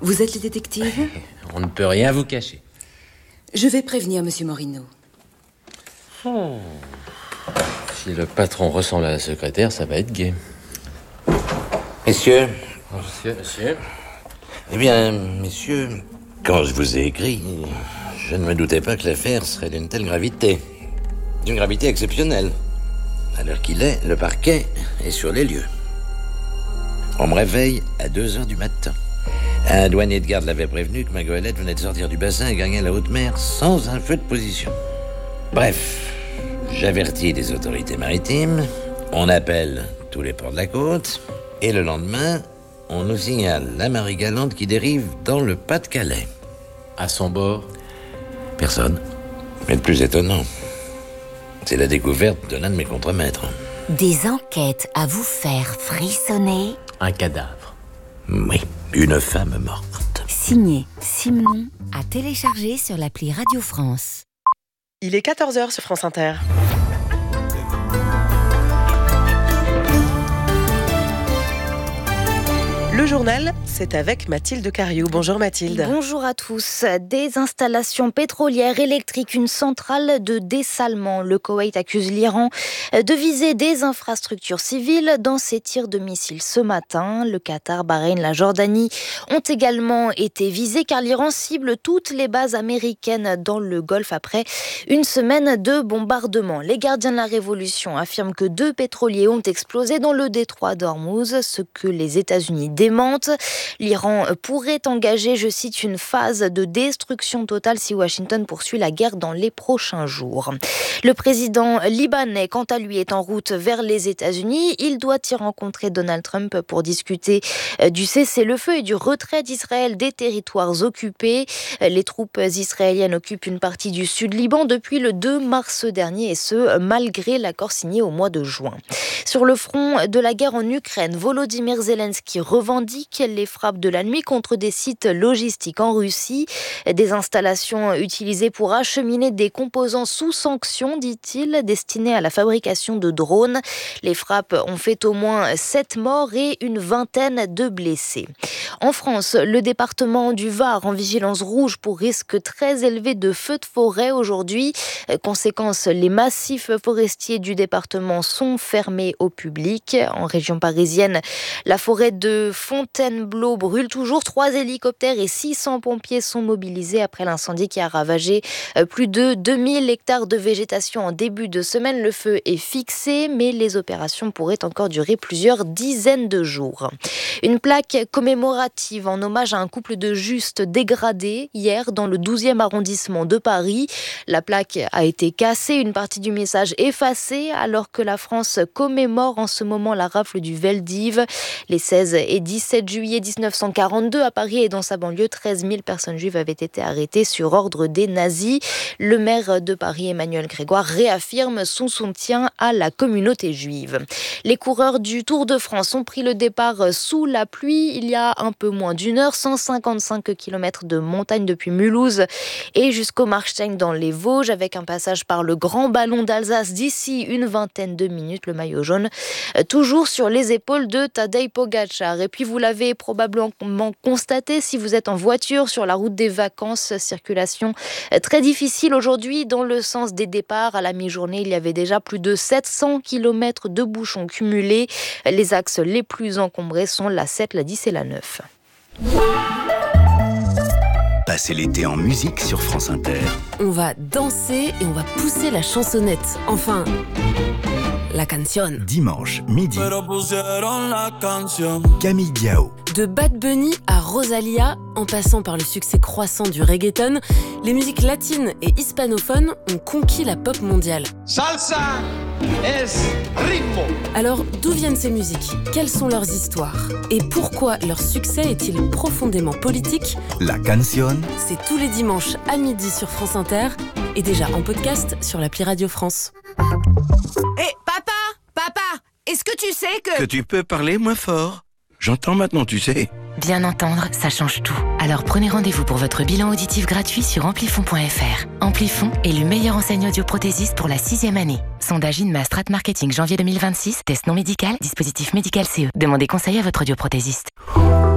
Vous êtes le détective ? On ne peut rien vous cacher. Je vais prévenir Monsieur Morino. Si le patron ressemble à la secrétaire, ça va être gai. Messieurs. Monsieur. Eh bien, messieurs, quand je vous ai écrit, je ne me doutais pas que l'affaire serait d'une telle gravité. D'une gravité exceptionnelle. À l'heure qu'il est, le parquet est sur les lieux. On me réveille à 2h du matin. Un douanier de garde l'avait prévenu que ma goélette venait de sortir du bassin et gagner la haute mer sans un feu de position. Bref, j'avertis les autorités maritimes, on appelle tous les ports de la côte, et le lendemain, on nous signale la Marie Galante qui dérive dans le Pas-de-Calais. À son bord? Personne. Mais le plus étonnant, c'est la découverte de l'un de mes contremaîtres. Des enquêtes à vous faire frissonner. Un cadavre. Oui, une femme morte. Signé Simon, à télécharger sur l'appli Radio France. Il est 14h sur France Inter. Le journal, c'est avec Mathilde Cariou. Bonjour Mathilde. Bonjour à tous. Des installations pétrolières électriques, une centrale de dessalement. Le Koweït accuse l'Iran de viser des infrastructures civiles dans ses tirs de missiles ce matin. Le Qatar, Bahreïn, la Jordanie ont également été visés car l'Iran cible toutes les bases américaines dans le Golfe après une semaine de bombardements. Les gardiens de la Révolution affirment que 2 pétroliers ont explosé dans le détroit d'Ormuz, ce que les États-Unis démentent. L'Iran pourrait engager, je cite, une phase de destruction totale si Washington poursuit la guerre dans les prochains jours. Le président libanais, quant à lui, est en route vers les États-Unis. Il doit y rencontrer Donald Trump pour discuter du cessez-le-feu et du retrait d'Israël des territoires occupés. Les troupes israéliennes occupent une partie du sud Liban depuis le 2 mars dernier et ce, malgré l'accord signé au mois de juin. Sur le front de la guerre en Ukraine, Volodymyr Zelensky revendique les frappes de la nuit contre des sites logistiques en Russie. Des installations utilisées pour acheminer des composants sous sanction, dit-il, destinés à la fabrication de drones. Les frappes ont fait au moins 7 morts et une vingtaine de blessés. En France, le département du Var en vigilance rouge pour risque très élevé de feux de forêt aujourd'hui. Conséquence, les massifs forestiers du département sont fermés au public. En région parisienne, la forêt de Fontainebleau brûle toujours. 3 hélicoptères et 600 pompiers sont mobilisés après l'incendie qui a ravagé plus de 2000 hectares de végétation en début de semaine. Le feu est fixé, mais les opérations pourraient encore durer plusieurs dizaines de jours. Une plaque commémorative en hommage à un couple de justes dégradés hier dans le 12e arrondissement de Paris. La plaque a été cassée, une partie du message effacée, alors que la France commémore en ce moment la rafle du Veldiv. Les 16 et 17 juillet 1942, à Paris et dans sa banlieue, 13 000 personnes juives avaient été arrêtées sur ordre des nazis. Le maire de Paris, Emmanuel Grégoire, réaffirme son soutien à la communauté juive. Les coureurs du Tour de France ont pris le départ sous la pluie il y a un peu moins d'une heure. 155 km de montagne depuis Mulhouse et jusqu'au Marstein dans les Vosges, avec un passage par le Grand Ballon d'Alsace d'ici une vingtaine de minutes. Le maillot jaune toujours sur les épaules de Tadej Pogačar. Et puis vous l'avez probablement constaté si vous êtes en voiture sur la route des vacances, circulation très difficile aujourd'hui dans le sens des départs. À la mi-journée, il y avait déjà plus de 700 km de bouchons cumulés. Les axes les plus encombrés sont la 7, la 10 et la 9. Passez l'été en musique sur France Inter. On va danser et on va pousser la chansonnette. Enfin, la canción. Dimanche, midi. Camille Diao. De Bad Bunny à Rosalia, en passant par le succès croissant du reggaeton, les musiques latines et hispanophones ont conquis la pop mondiale. Salsa es ritmo. Alors, d'où viennent ces musiques ? Quelles sont leurs histoires ? Et pourquoi leur succès est-il profondément politique ? La canción. C'est tous les dimanches à midi sur France Inter et déjà en podcast sur l'appli Radio France. Hé, papa, est-ce que tu sais que... Que tu peux parler moins fort ? J'entends maintenant, tu sais. Bien entendre, ça change tout. Alors prenez rendez-vous pour votre bilan auditif gratuit sur amplifon.fr. Amplifon, élu meilleure enseigne audioprothésiste pour la 6e année. Sondage INMA Strat Marketing janvier 2026, test non médical, dispositif médical CE. Demandez conseil à votre audioprothésiste.